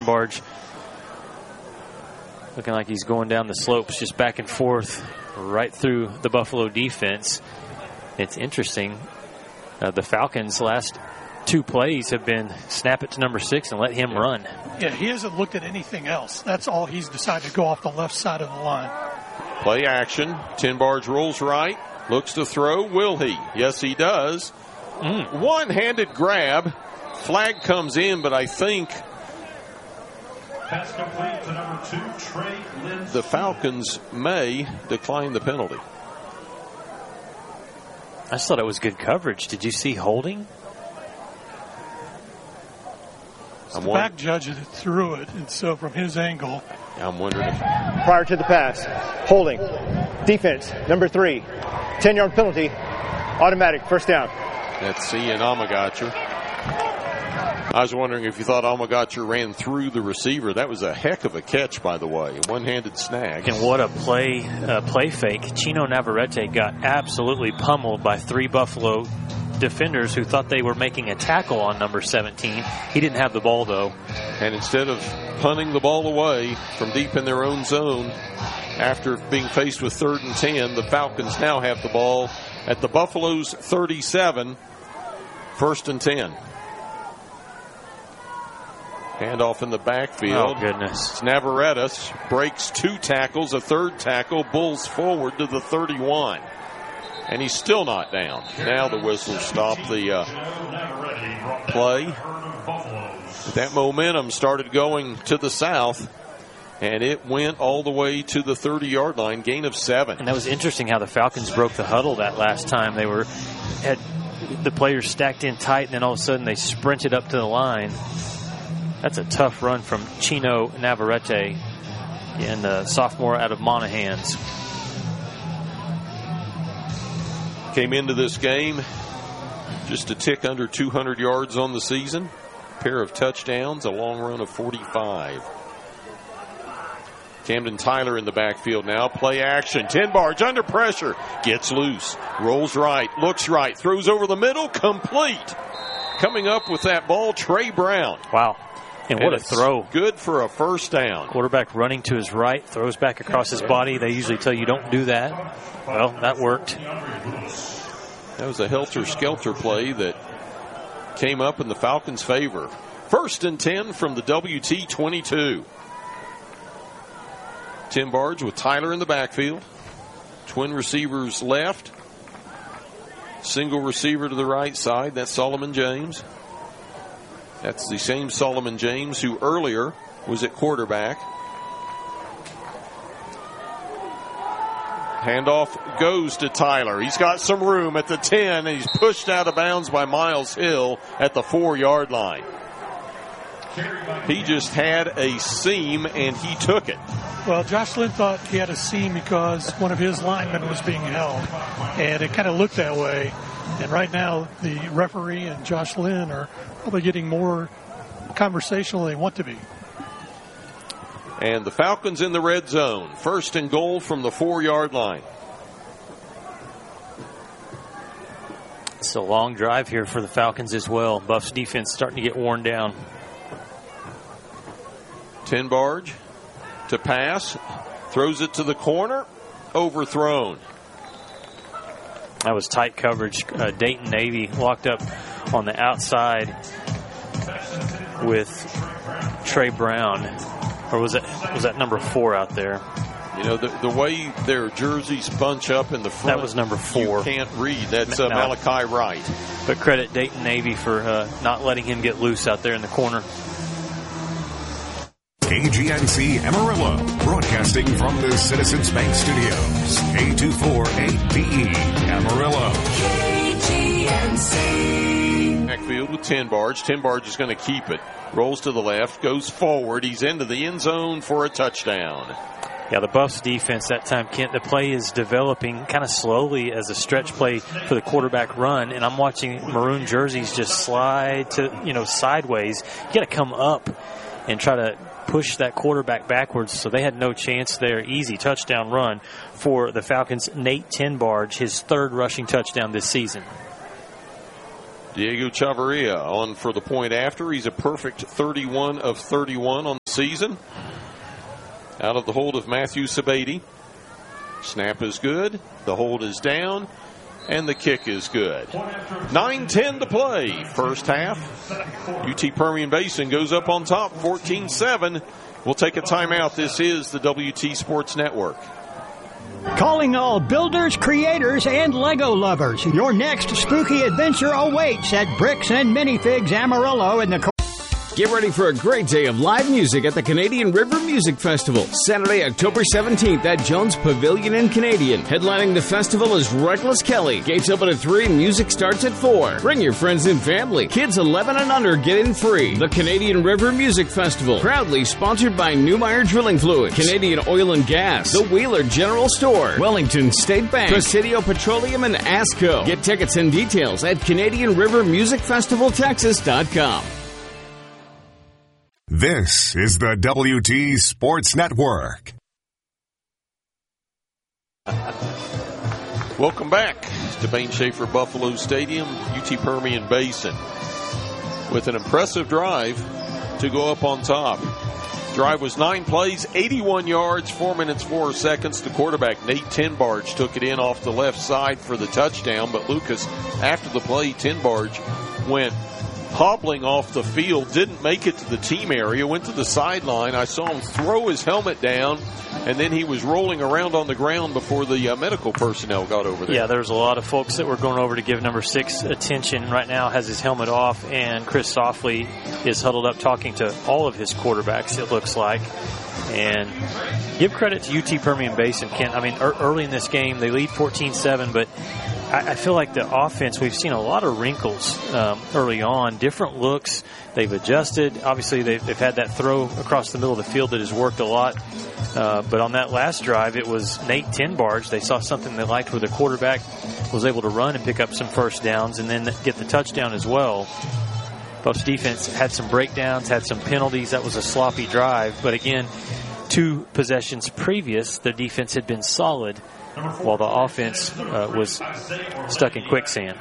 Tenbarge looking like he's going down the slopes, just back and forth right through the Buffalo defense. It's interesting. The Falcons' last 2 plays have been snap it to number 6 and let him run. Yeah, he hasn't looked at anything else. That's all he's decided to go off the left side of the line. Play action. Tenbarge rolls right. Looks to throw. Will he? Yes, he does. One-handed grab. Flag comes in, but I think pass complete to number 2, Trey Lynn. The Falcons may decline the penalty. I just thought it was good coverage. Did you see holding? The back judge threw it, and so from his angle. I'm wondering if... Prior to the pass, holding. Defense, number 3. 10-yard penalty, automatic, first down. That's Ian Amagacher. I was wondering if you thought Amagacher ran through the receiver. That was a heck of a catch, by the way. A one-handed snag. And what a play fake. Chino Navarrete got absolutely pummeled by 3 Buffalo defenders who thought they were making a tackle on number 17. He didn't have the ball, though. And instead of punting the ball away from deep in their own zone, after being faced with 3rd and 10, the Falcons now have the ball at the Buffalo's 37, 1st and 10. Handoff in the backfield. Oh, goodness. It's Navarrete breaks 2 tackles, a 3rd tackle, bulls forward to the 31. And he's still not down. Now the whistle stopped the play. That momentum started going to the south, and it went all the way to the 30-yard line, gain of 7. And that was interesting how the Falcons broke the huddle that last time. They had the players stacked in tight, and then all of a sudden they sprinted up to the line. That's a tough run from Chino Navarrete, and the sophomore out of Monahans. Came into this game just a tick under 200 yards on the season. Pair of touchdowns, a long run of 45. Camden Tyler in the backfield now. Play action. Tenbarge under pressure. Gets loose. Rolls right. Looks right. Throws over the middle. Complete. Coming up with that ball, Trey Brown. Wow. And what a throw. Good for a first down. Quarterback running to his right, throws back across his body. They usually tell you don't do that. Well, that worked. That was a helter-skelter play that came up in the Falcons' favor. 1st and 10 from the WT22. Tenbarge with Tyler in the backfield. Twin receivers left. Single receiver to the right side. That's Solomon James. That's the same Solomon James who earlier was at quarterback. Handoff goes to Tyler. He's got some room at the 10, and he's pushed out of bounds by Miles Hill at the 4-yard line. He just had a seam, and he took it. Well, Josh Lynn thought he had a seam because one of his linemen was being held, and it kind of looked that way. And right now, the referee and Josh Lynn are probably getting more conversational than they want to be. And the Falcons in the red zone. 1st and goal from the 4-yard line. It's a long drive here for the Falcons as well. Buff's defense starting to get worn down. Tenbarge to pass. Throws it to the corner. Overthrown. That was tight coverage. Dayton Navy locked up on the outside with Trey Brown. Or was that number 4 out there? You know, the way their jerseys bunch up in the front. That was number 4. You can't read. That's Malachi Wright. But credit Dayton Navy for not letting him get loose out there in the corner. KGNC Amarillo, broadcasting from the Citizens Bank Studios. K248BE Amarillo. KGNC. Backfield with Tenbarge. Tenbarge is going to keep it. Rolls to the left, goes forward. He's into the end zone for a touchdown. Yeah, the Buffs defense that time, Kent, the play is developing kind of slowly as a stretch play for the quarterback run, and I'm watching maroon jerseys just slide to, sideways. You got to come up and try to push that quarterback backwards, so they had no chance there. Easy touchdown run for the Falcons. Nate Tenbarge, his 3rd rushing touchdown this season. Diego Chavarria on for the point after. He's a perfect 31 of 31 on season. Out of the hold of Matthew Sabady. Snap is good. The hold is down. And the kick is good. 9:10 to play. First half. UT Permian Basin goes up on top, 14-7. We'll take a timeout. This is the WT Sports Network. Calling all builders, creators, and Lego lovers. Your next spooky adventure awaits at Bricks and Minifigs Amarillo in the... Get ready for a great day of live music at the Canadian River Music Festival, Saturday, October 17th at Jones Pavilion in Canadian. Headlining the festival is Reckless Kelly. Gates open at 3, music starts at 4. Bring your friends and family. Kids 11 and under get in free. The Canadian River Music Festival, proudly sponsored by Newmeyer Drilling Fluids, Canadian Oil and Gas, the Wheeler General Store, Wellington State Bank, Presidio Petroleum, and ASCO. Get tickets and details at CanadianRiverMusicFestivalTexas.com. This is the WT Sports Network. Welcome back to Bain Schaefer Buffalo Stadium, UT Permian Basin, with an impressive drive to go up on top. Drive was 9 plays, 81 yards, 4 minutes, 4 seconds. The quarterback, Nate Tinbarge, took it in off the left side for the touchdown, but Lucas, after the play, Tinbarge went hobbling off the field, didn't make it to the team area, went to the sideline. I saw him throw his helmet down, and then he was rolling around on the ground before the medical personnel got over there. Yeah, there was a lot of folks that were going over to give number 6 attention. Right now has his helmet off, and Chris Softly is huddled up talking to all of his quarterbacks, it looks like. And give credit to UT Permian Basin, Kent. I mean, early in this game, they lead 14-7, but I feel like the offense, we've seen a lot of wrinkles early on, different looks. They've adjusted. Obviously, they've had that throw across the middle of the field that has worked a lot. But on that last drive, it was Nate Tinbarge. They saw something they liked where the quarterback was able to run and pick up some first downs and then get the touchdown as well. Buffs defense had some breakdowns, had some penalties. That was a sloppy drive. But again, 2 possessions previous, their defense had been solid, while the offense was stuck in quicksand.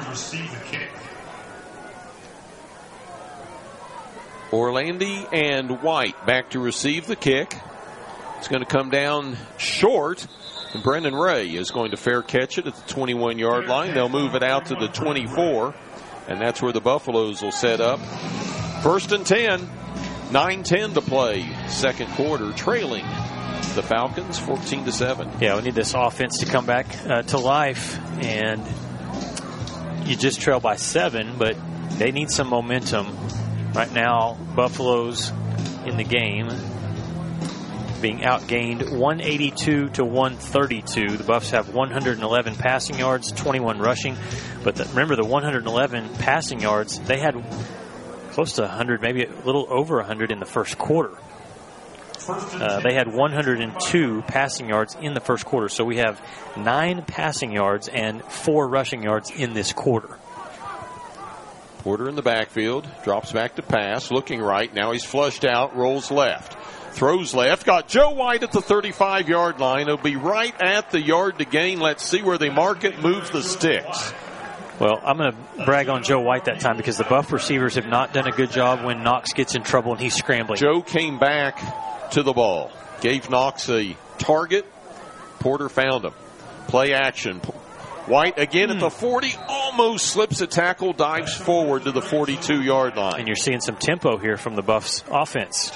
Orlandi and White back to receive the kick. It's going to come down short, and Brendan Ray is going to fair catch it at the 21-yard line. They'll move it out to the 24, and that's where the Buffaloes will set up. 1st and 10, 9:10 to play, second quarter, trailing the Falcons 14-7. Yeah, we need this offense to come back to life, and you just trail by 7, but they need some momentum. Right now, Buffalo's in the game, being outgained 182 to 132. The Buffs have 111 passing yards, 21 rushing, but remember the 111 passing yards, they had close to 100, maybe a little over 100 in the first quarter. They had 102 passing yards in the first quarter. So we have 9 passing yards and 4 rushing yards in this quarter. Porter in the backfield, drops back to pass, looking right. Now he's flushed out, rolls left, throws left. Got Joe White at the 35-yard line. He'll be right at the yard to gain. Let's see where they mark it. Move the sticks. Well, I'm going to brag on Joe White that time because the Buff receivers have not done a good job when Knox gets in trouble and he's scrambling. Joe came back to the ball, gave Knox a target. Porter found him. Play action. White again at the 40, almost slips a tackle, dives forward to the 42-yard line. And you're seeing some tempo here from the Buffs offense.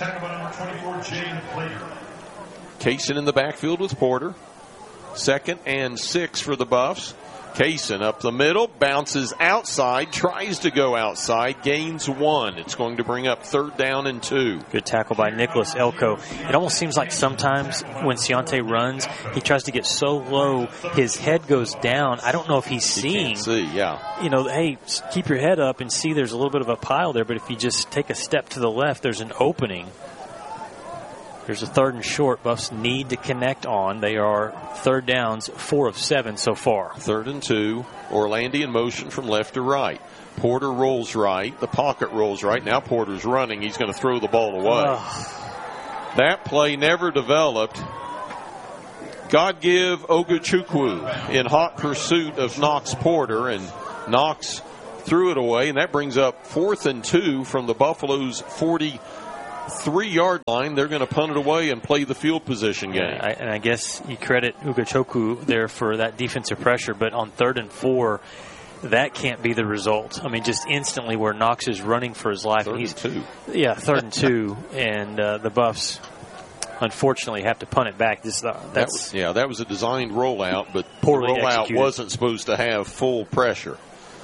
Kaysen in the backfield with Porter. 2nd and 6 for the Buffs. Kaysen up the middle, bounces outside, tries to go outside, gains 1. It's going to bring up 3rd down and 2. Good tackle by Nicholas Elko. It almost seems like sometimes when Ciante runs, he tries to get so low, his head goes down. I don't know if he's seeing. See, yeah. You know, hey, keep your head up and see there's a little bit of a pile there, but if you just take a step to the left, there's an opening. There's a 3rd and short. Buffs need to connect on. They are 3rd downs, 4 of 7 so far. 3rd and 2. Orlandi in motion from left to right. Porter rolls right. The pocket rolls right. Now Porter's running. He's going to throw the ball away. That play never developed. God give Ogochukwu in hot pursuit of Knox Porter, and Knox threw it away, and that brings up 4th and 2 from the Buffaloes' 40 3-yard line, they're going to punt it away and play the field position game. And I guess you credit Ugochukwu there for that defensive pressure, but on 3rd and 4, that can't be the result. I mean, just instantly where Knox is running for his life. 3rd and 2. Yeah, 3rd and 2, and the Buffs unfortunately have to punt it back. That was a designed rollout, but poorly the rollout executed. wasn't supposed to have full pressure.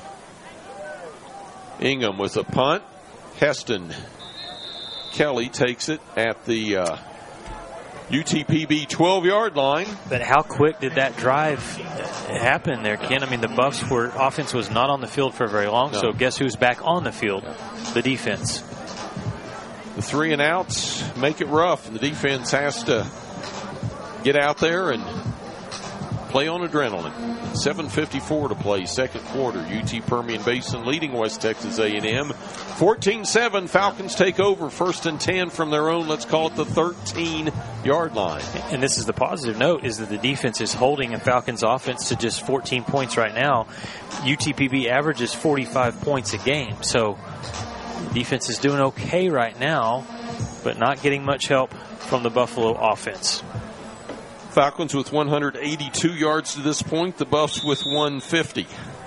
Ingham with a punt. Heston Kelly takes it at the UTPB 12-yard line. But how quick did that drive happen there, Ken? I mean, the Buffs' offense was not on the field for very long, so guess who's back on the field? The defense. The 3 and outs make it rough, and the defense has to get out there and play on adrenaline. 7:54 to play, second quarter. UT Permian Basin leading West Texas A&M. 14-7, Falcons take over, 1st and 10 from their own, let's call it the 13-yard line. And this is the positive note, is that the defense is holding a Falcons offense to just 14 points right now. UTPB averages 45 points a game, so defense is doing okay right now, but not getting much help from the Buffalo offense. Falcons with 182 yards to this point. The Buffs with 150.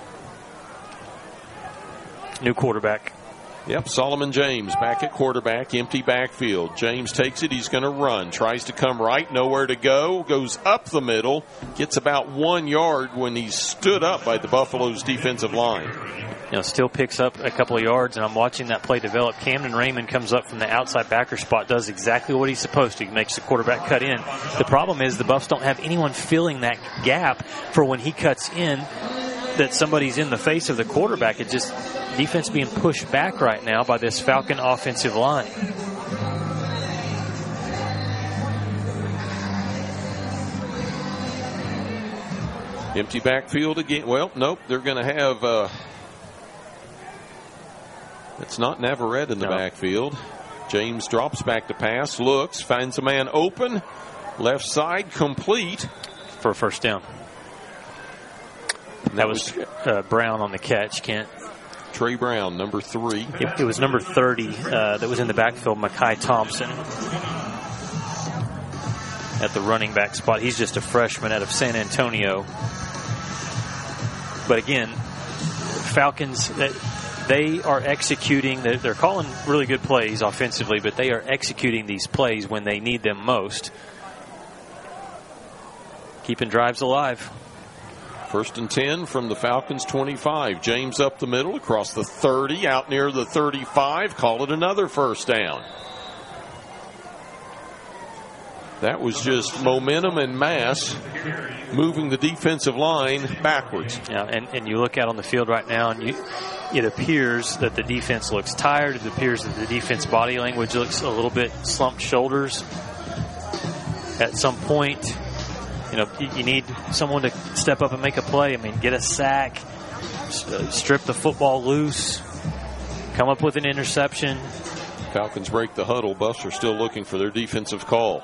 New quarterback. Yep, Solomon James back at quarterback. Empty backfield. James takes it. He's going to run. Tries to come right. Nowhere to go. Goes up the middle. Gets about 1 yard when he's stood up by the Buffalo's defensive line. Still picks up a couple of yards, and I'm watching that play develop. Camden Raymond comes up from the outside backer spot, does exactly what he's supposed to. He makes the quarterback cut in. The problem is the Buffs don't have anyone filling that gap for when he cuts in, that somebody's in the face of the quarterback. It's just defense being pushed back right now by this Falcon offensive line. Empty backfield again. Well, nope, they're going to have... It's not Navarrete in the backfield. James drops back to pass, looks, finds a man open. Left side, complete. For a first down. That was Brown on the catch, Kent. Trey Brown, number 3. It was number 30 that was in the backfield, Makai Thompson. At the running back spot. He's just a freshman out of San Antonio. But again, Falcons... They are executing, they're calling really good plays offensively, but they are executing these plays when they need them most. Keeping drives alive. 1st and 10 from the Falcons 25. James up the middle, across the 30, out near the 35. Call it another first down. That was just momentum and mass moving the defensive line backwards. Yeah, and you look out on the field right now, and it appears that the defense looks tired. It appears that the defense body language looks a little bit slumped shoulders. At some point, you need someone to step up and make a play. I mean, get a sack, strip the football loose, come up with an interception. Falcons break the huddle. Buffs are still looking for their defensive call.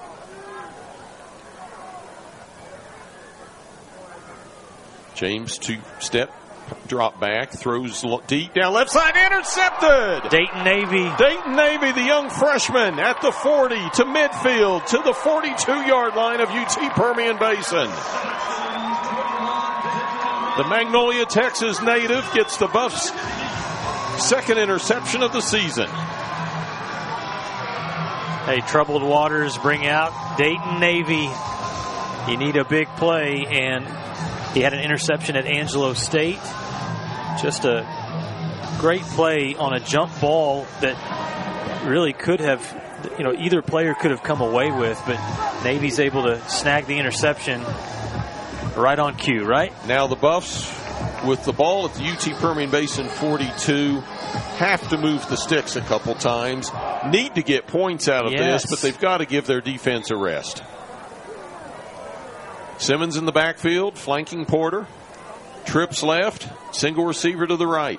James 2-step drop back, throws deep down left side, intercepted. Dayton Navy, the young freshman at the 40 to midfield to the 42-yard line of UT Permian Basin. The Magnolia, Texas native gets the Buffs' second interception of the season. Hey, troubled waters bring out Dayton Navy. You need a big play, and he had an interception at Angelo State. Just a great play on a jump ball that really could have, either player could have come away with, but Navy's able to snag the interception right on cue, right? Now the Buffs, with the ball at the UT Permian Basin 42, have to move the sticks a couple times. Need to get points out of this, but they've got to give their defense a rest. Simmons in the backfield, flanking Porter. Trips left, single receiver to the right.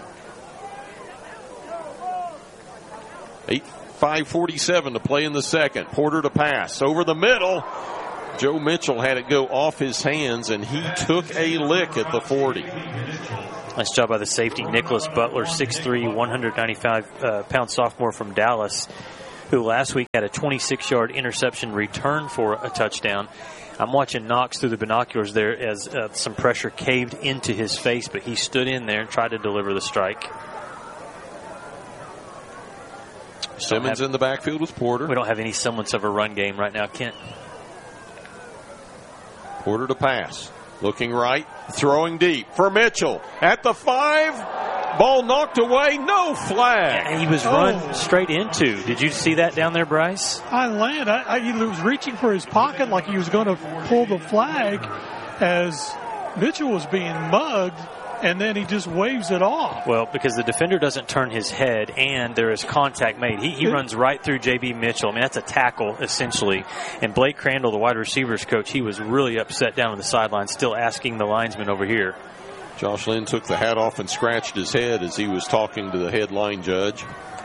5:47 to play in the second. Porter to pass. Over the middle. Joe Mitchell had it go off his hands, and he took a lick at the 40. Nice job by the safety, Nicholas Butler, 6'3", 195-pound sophomore from Dallas, who last week had a 26-yard interception return for a touchdown. I'm watching Knox through the binoculars there as some pressure caved into his face, but he stood in there and tried to deliver the strike. Simmons in the backfield with Porter. We don't have any semblance of a run game right now, Kent. Porter to pass. Looking right, throwing deep for Mitchell. At the 5, ball knocked away, no flag. Yeah, he was run straight into. Did you see that down there, Bryce? He was reaching for his pocket like he was going to pull the flag as Mitchell was being mugged, and then he just waves it off. Well, because the defender doesn't turn his head and there is contact made. He runs right through J.B. Mitchell. I mean, that's a tackle, essentially. And Blake Crandall, the wide receivers coach, he was really upset down on the sideline, still asking the linesman over here. Josh Lynn took the hat off and scratched his head as he was talking to the head line judge.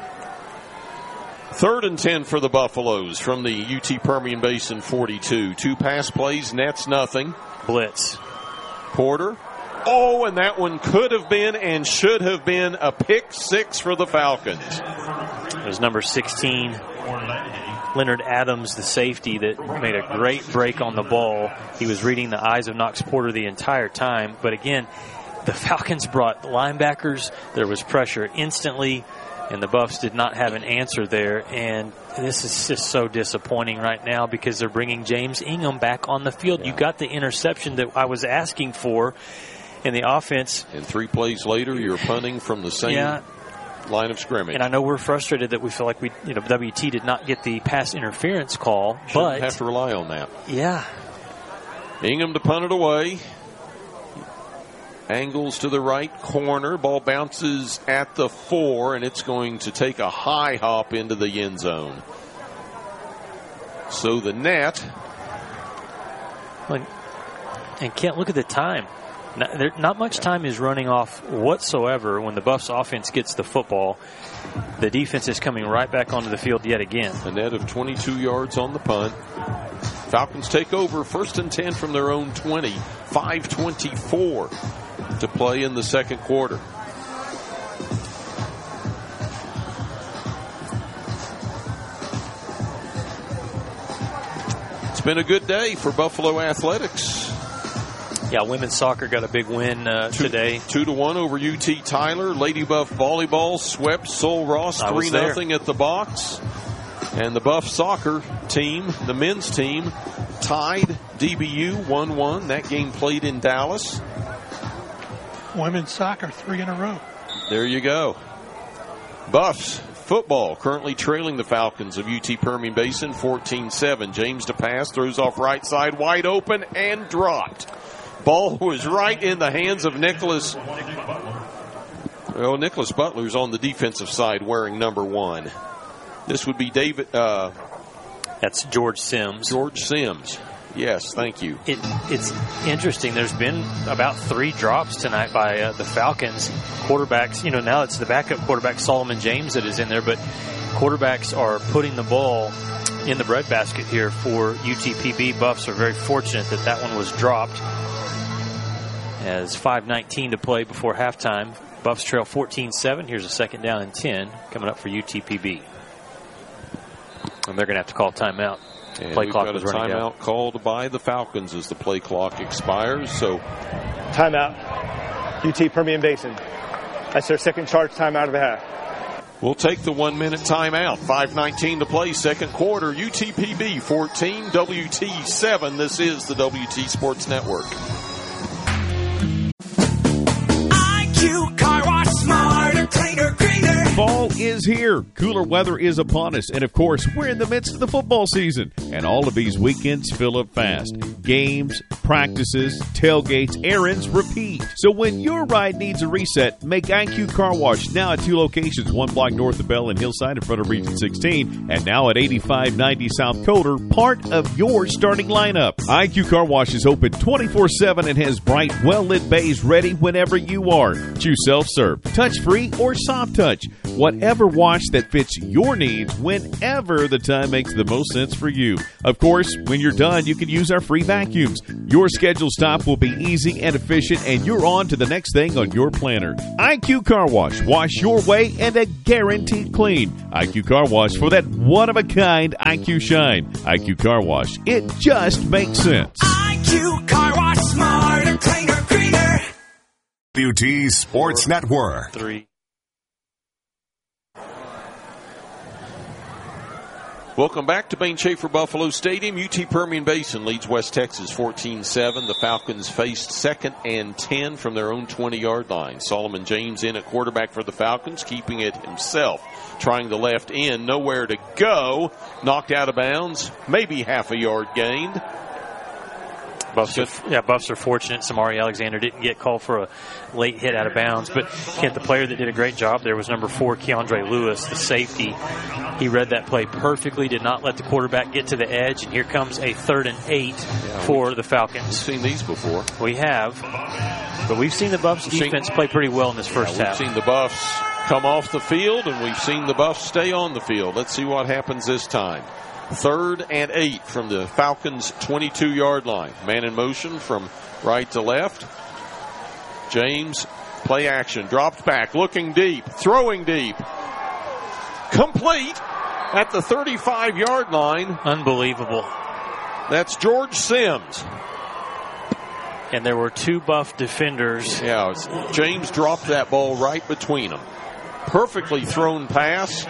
3rd and 10 for the Buffaloes from the UT Permian Basin 42. 2 pass plays, nets nothing. Blitz. Porter. Oh, and that one could have been and should have been a pick 6 for the Falcons. It was number 16, Leonard Adams, the safety, that made a great break on the ball. He was reading the eyes of Knox Porter the entire time. But again, the Falcons brought linebackers. There was pressure instantly, and the Buffs did not have an answer there. And this is just so disappointing right now because they're bringing James Ingham back on the field. Yeah. You got the interception that I was asking for in the offense. And 3 plays later, you're punting from the same line of scrimmage. And I know we're frustrated that we feel like WT did not get the pass interference call. Shouldn't have to rely on that. Yeah. Ingham to punt it away. Angles to the right corner. Ball bounces at the 4, and it's going to take a high hop into the end zone. So the net. And Kent, look at the time. Not much time is running off whatsoever when the Buffs offense gets the football. The defense is coming right back onto the field yet again. A net of 22 yards on the punt. Falcons take over 1st and 10 from their own 20. 5:24 to play in the second quarter. It's been a good day for Buffalo Athletics. Yeah, women's soccer got a big win today. 2-1 over UT Tyler. Lady Buff volleyball swept Sul Ross 3-0 at the box. And the Buff soccer team, the men's team, tied DBU 1-1. That game played in Dallas. Women's soccer 3 in a row. There you go. Buffs football currently trailing the Falcons of UT Permian Basin 14-7. James to pass, throws off right side, wide open, and dropped. Ball was right in the hands of Nicholas. Well, Nicholas Butler's on the defensive side wearing number 1. This would be David. That's George Sims. George Sims. Yes, thank you. It's interesting. There's been about 3 drops tonight by the Falcons. Quarterbacks, now it's the backup quarterback, Solomon James, that is in there, but quarterbacks are putting the ball in the breadbasket here for UTPB. Buffs are very fortunate that one was dropped. As 5:19 to play before halftime. Buffs trail 14-7. Here's a 2nd down and 10 coming up for UTPB. And they're going to have to call timeout. And play clock was running out. Timeout called by the Falcons as the play clock expires. So, timeout. UT Permian Basin. That's their second charge timeout of the half. We'll take the 1-minute timeout. 5:19 to play, second quarter. UTPB 14, WT 7. This is the WT Sports Network. IQ Car Wash, smarter, cleaner, greener. Fall is here. Cooler weather is upon us. And, of course, we're in the midst of the football season. And all of these weekends fill up fast. Games, practices, tailgates, errands, repeat. So when your ride needs a reset, make IQ Car Wash now at 2 locations. 1 block north of Bell and Hillside in front of Region 16. And now at 8590 South Coder, part of your starting lineup. IQ Car Wash is open 24/7 and has bright, well-lit bays ready whenever you are. Choose self-serve, touch-free, or soft touch. Whatever wash that fits your needs whenever the time makes the most sense for you. Of course, when you're done, you can use our free vacuums. Your scheduled stop will be easy and efficient, and you're on to the next thing on your planner. IQ Car Wash. Wash your way and a guaranteed clean. IQ Car Wash for that one-of-a-kind IQ shine. IQ Car Wash. It just makes sense. IQ Car Wash, smarter, cleaner, greener. WT Sports Network. 3. Welcome back to Bain Schaefer Buffalo Stadium. UT Permian Basin leads West Texas 14-7. The Falcons faced 2nd and 10 from their own 20-yard line. Solomon James in at quarterback for the Falcons, keeping it himself. Trying the left end, nowhere to go. Knocked out of bounds, maybe half a yard gained. Buffs are fortunate. Samari Alexander didn't get called for a late hit out of bounds. But, Kent, the player that did a great job there was number 4, Keandre Lewis, the safety. He read that play perfectly, did not let the quarterback get to the edge, and here comes a 3rd and 8 for the Falcons. We've seen these before. We have. But we've seen the Buffs defense play pretty well in this first half. We've seen the Buffs come off the field, and we've seen the Buffs stay on the field. Let's see what happens this time. 3rd and 8 from the Falcons' 22-yard line. Man in motion from right to left. James, play action, drops back, looking deep, throwing deep. Complete at the 35-yard line. Unbelievable. That's George Sims. And there were 2 Buff defenders. Yeah, James dropped that ball right between them. Perfectly thrown pass.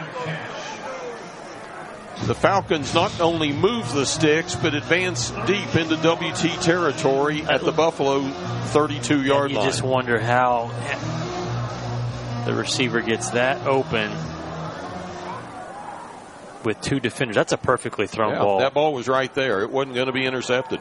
The Falcons not only move the sticks, but advance deep into WT territory at the Buffalo 32-yard line. You just wonder how the receiver gets that open with 2 defenders. That's a perfectly thrown ball. That ball was right there. It wasn't going to be intercepted.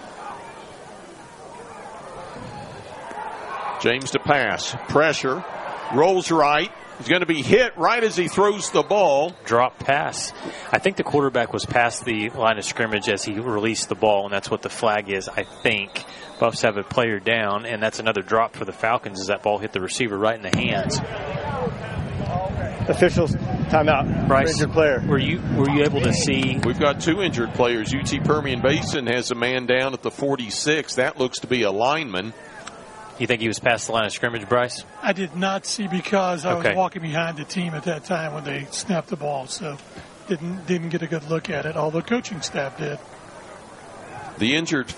James to pass. Pressure. Rolls right. He's going to be hit right as he throws the ball. Drop pass. I think the quarterback was past the line of scrimmage as he released the ball, and that's what the flag is, I think. Buffs have a player down, and that's another drop for the Falcons as that ball hit the receiver right in the hands. Officials, timeout. Bryce, injured player. Were you able to see? We've got 2 injured players. UT Permian Basin has a man down at the 46. That looks to be a lineman. You think he was past the line of scrimmage, Bryce? I did not see because I was walking behind the team at that time when they snapped the ball, so didn't get a good look at it, although coaching staff did. The injured.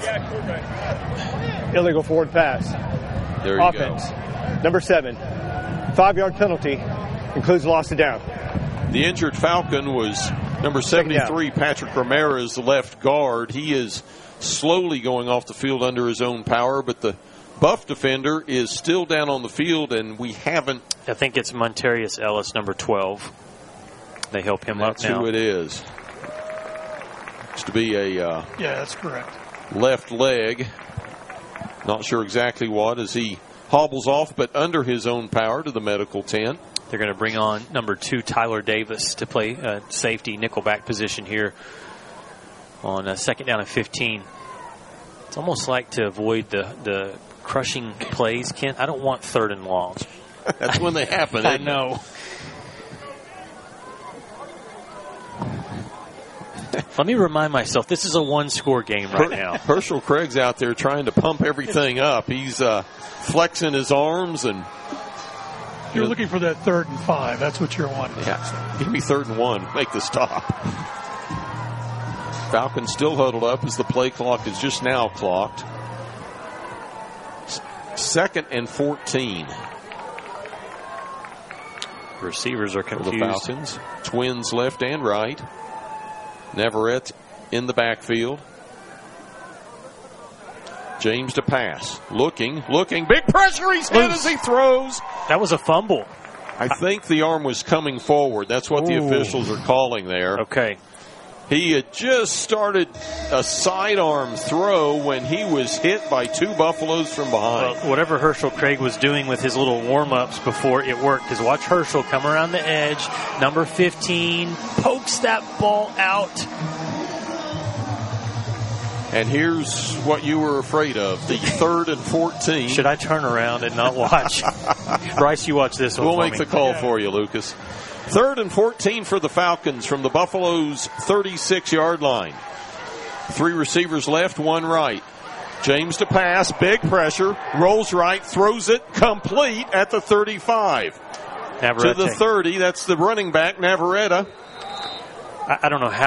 Illegal forward pass. There you Offense. go. Number 7. 5-yard penalty. Includes loss of down. The injured Falcon was number 73, Patrick Ramirez, the left guard. He is slowly going off the field under his own power, but the Buff defender is still down on the field, and we haven't. I think it's Montarius Ellis, number 12. They help him up now. That's who it is. It's to be a yeah, that's correct. Left leg. Not sure exactly what as he hobbles off, but under his own power to the medical tent. They're going to bring on number 2, Tyler Davis, to play safety nickelback position here on 2nd down and 15. It's almost like to avoid the crushing plays, Kent. I don't want 3rd and long. That's when they happen. I know. Let me remind myself, this is a 1-score game right now. Herschel Craig's out there trying to pump everything up. He's flexing his arms and. You're looking for that 3rd and 5. That's what you're wanting. Yeah. Give me 3rd and 1. Make the stop. Falcons still huddled up as the play clock is just now clocked. 2nd and 14. Receivers are confused. For the Falcons. Twins left and right. Navarrete in the backfield. James to pass. Looking. Big pressure. He's hit as he throws. That was a fumble. I think the arm was coming forward. That's what the officials are calling there. Okay. He had just started a sidearm throw when he was hit by 2 Buffaloes from behind. Well, whatever Herschel Craig was doing with his little warm-ups before it worked, because watch Herschel come around the edge. Number 15 pokes that ball out. And here's what you were afraid of, the 3rd and 14. Should I turn around and not watch? Bryce, you watch this one. We'll for make me. the call for you, Lucas. 3rd and 14 for the Falcons from the Buffalo's 36-yard line. 3 receivers left, 1 right. James to pass, big pressure, rolls right, throws it complete at the 35. Navarrete. To the 30, that's the running back, Navarrete. I don't know how